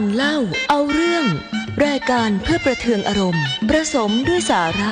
เล่าเอาเรื่องรายการเพื่อประเทืองอารมณ์ผสมด้วยสาระ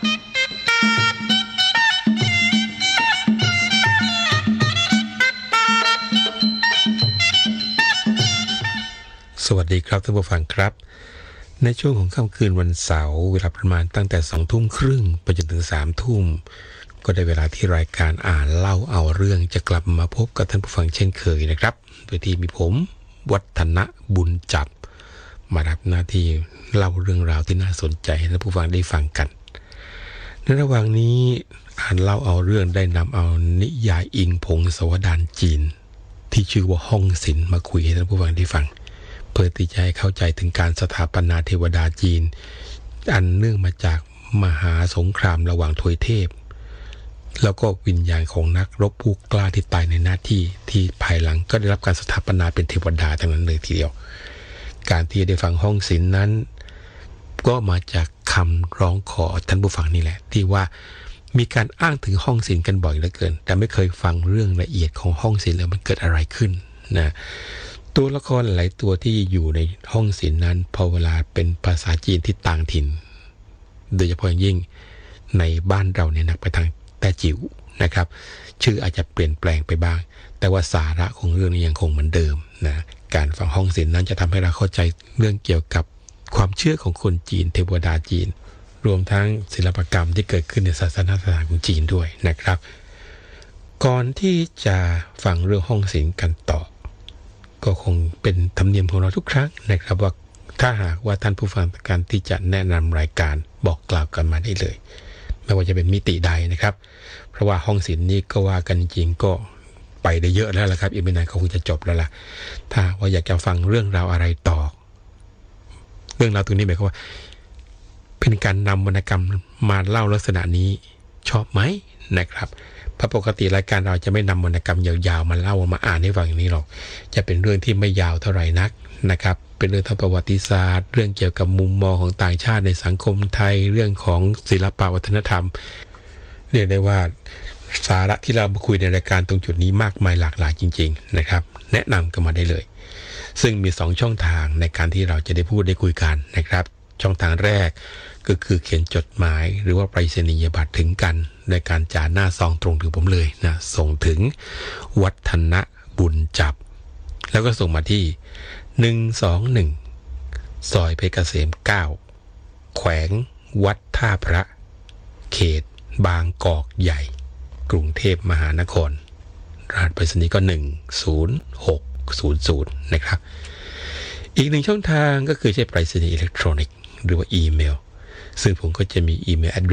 สวัสดีครับท่านผู้ฟังครับในช่วงของค่ำคืนวันเสาร์เวลาประมาณตั้งแต่20:30ไปจนถึง3:00ก็ได้เวลาที่รายการอ่านเล่าเอาเรื่องจะกลับมาพบกับท่านผู้ฟังเช่นเคยนะครับโดยที่มีผมวัฒนะบุญจับมารับหน้าที่เล่าเรื่องราวที่น่าสนใจให้ท่านผู้ฟังได้ฟังกันในระหว่างนี้อ่านเล่าเอาเรื่องได้นำเอานิยายอิงพงศาวดารจีนที่ชื่อว่าห้องศิลป์มาคุยให้ท่านผู้ฟังได้ฟังเพื่อที่จะให้เข้าใจถึงการสถาปนาเทวดาจีนอันเนื่องมาจากมหาสงครามระหว่างทวยเทพแล้วก็วิญญาณของนักรบผู้กล้าที่ตายในหน้าที่ภายหลังก็ได้รับการสถาปนาเป็นเทวดาทั้งนั้นเลยทีเดียวการที่ได้ฟังห้องศิลป์นั้นก็มาจากคำร้องขอท่านผู้ฟังนี่แหละที่ว่ามีการอ้างถึงห้องศิลป์กันบ่อยเหลือเกินแต่ไม่เคยฟังเรื่องละเอียดของห้องศิลป์แล้วมันเกิดอะไรขึ้นนะตัวละครหลายตัวที่อยู่ในห้องศิลป์นั้นพอเวลาเป็นภาษาจีนที่ต่างถิ่นโดยเฉพาะอย่างยิ่งในบ้านเราเนี่ยนักไปทางแต้จิ๋วนะครับชื่ออาจจะเปลี่ยนแปลงไปบ้างแต่ว่าสาระของเรื่องนี้ยังคงเหมือนเดิมนะการฟังห้องศิลป์นั้นจะทำให้เราเข้าใจเรื่องเกี่ยวกับความเชื่อของคนจีนเทวดาจีนรวมทั้งศิลปกรรมที่เกิดขึ้นในศาสนสถานของจีนด้วยนะครับก่อนที่จะฟังเรื่องห้องศิลป์กันต่อก็คงเป็นธรรมเนียมของเราทุกครั้งนะครับว่าถ้าหากว่าท่านผู้ฟังต้องการที่จะแนะนำรายการบอกกล่าวกันมาได้เลยไม่ว่าจะเป็นมิติใดนะครับเพราะว่าห้องศิลป์นี้ก็ว่ากันจริงก็ไปได้เยอะแล้วล่ะครับอีกไม่นานก็คงจะจบแล้วล่ะถ้าว่าอยากจะฟังเรื่องราวอะไรต่อเรื่องราวตรงนี้หมายความว่าเป็นการนำวรรณกรรมมาเล่าลักษณะนี้ชอบไหมนะครับเพราะปกติรายการเราจะไม่นำวรรณกรรมยาวๆมาเล่ามาอ่านให้ฟังอย่างนี้หรอกจะเป็นเรื่องที่ไม่ยาวเท่าไหร่นักนะครับเป็นเรื่องทางประวัติศาสตร์เรื่องเกี่ยวกับมุมมองของต่างชาติในสังคมไทยเรื่องของศิลปวัฒนธรรมเรียกได้ว่าสาระที่เรามาคุยในรายการตรงจุดนี้มากมายหลากหลายจริงๆนะครับแนะนำกันมาได้เลยซึ่งมี2ช่องทางในการที่เราจะได้พูดได้คุยกันนะครับช่องทางแรกก็คือเขียนจดหมายหรือว่าไปรษณียบัตรถึงกันในการจ่าหน้าซองตรงถึงผมเลยนะส่งถึงวัฒนะบุญจับแล้วก็ส่งมาที่121ซอยเพชรเกษม9แขวงวัดท่าพระเขตบางกอกใหญ่กรุงเทพมหานครรหัสไปรษณีย์ก็10600นะครับอีกหนึ่งช่องทางก็คือใช้ไปรษณีย์อิเล็กทรอนิกส์หรือว่าอีเมลซึ่งผมก็จะมีอีเมล